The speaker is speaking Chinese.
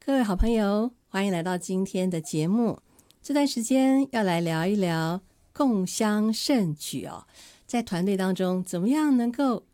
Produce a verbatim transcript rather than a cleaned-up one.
各位好朋友，欢迎来到今天的节目。这段时间要来聊一聊共襄盛举哦，在团队当中怎么样能够